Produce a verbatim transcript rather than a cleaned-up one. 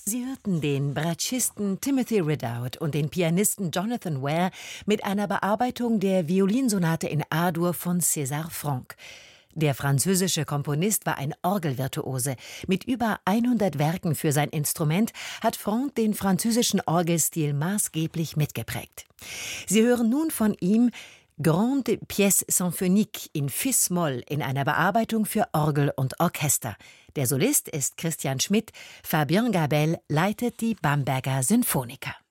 Sie hörten den Bratschisten Timothy Ridout und den Pianisten Jonathan Ware mit einer Bearbeitung der Violinsonate in A-Dur von César Franck. Der französische Komponist war ein Orgelvirtuose. Mit über hundert Werken für sein Instrument hat Franck den französischen Orgelstil maßgeblich mitgeprägt. Sie hören nun von ihm Grande Pièce Symphonique in Fis-Moll in einer Bearbeitung für Orgel und Orchester. Der Solist ist Christian Schmidt, Fabien Gabel leitet die Bamberger Sinfoniker.